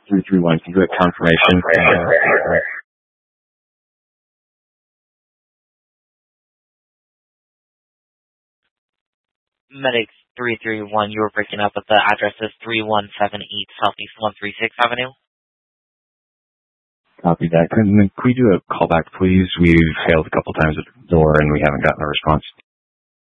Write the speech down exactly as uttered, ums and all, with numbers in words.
three three one, can you get confirmation? Medics three three one, you were breaking up, but the address is three one seven eight Southeast one thirty-sixth Avenue. Copy that. Can, can we do a callback, please? We've failed a couple times at the door and we haven't gotten a response.